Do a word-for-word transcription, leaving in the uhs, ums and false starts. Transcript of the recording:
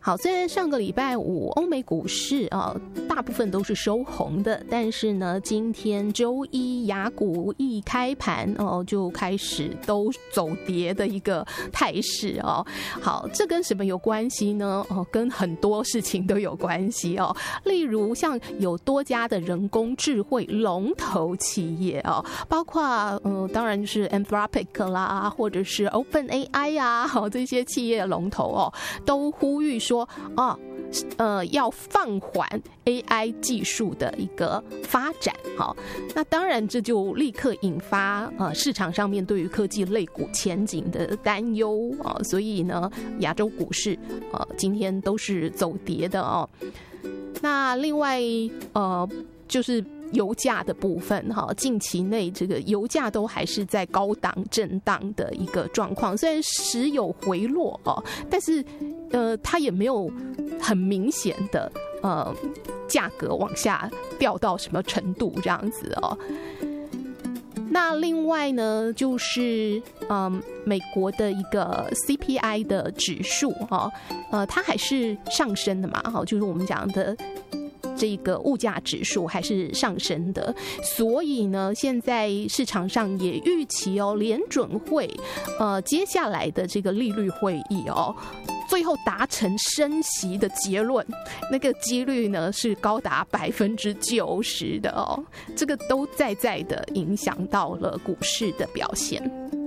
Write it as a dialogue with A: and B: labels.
A: 好，虽然上个礼拜五欧美股市啊大部分都是收红的，但是呢，今天周一亚股一开盘哦就开始都走跌的一个态势哦。好，这跟什么有关系呢？哦，跟很多事情都有关系哦。例如像有多家的人工智慧龙头企业哦，包括呃当然就是 Anthropic 啦，或者是 OpenAI 啊，好这些企业龙头哦，都呼吁说。说哦，呃，要放缓 A I 技术的一个发展，好，那当然这就立刻引发呃市场上面对于科技类股前景的担忧啊、呃，所以呢，亚洲股市呃今天都是走跌的哦。那另外呃就是。油价的部分哈，近期内这个油价都还是在高档震荡的一个状况，虽然时有回落哦，但是呃，它也没有很明显的呃价格往下掉到什么程度这样子哦。那另外呢，就是嗯，美国的一个 C P I 的指数哈，呃，它还是上升的嘛，哈，就是我们讲的。这个物价指数还是上升的，所以呢，现在市场上也预期哦，联准会呃接下来的这个利率会议哦，最后达成升息的结论，那个几率呢是高达百分之九十的哦，这个都在在的影响到了股市的表现。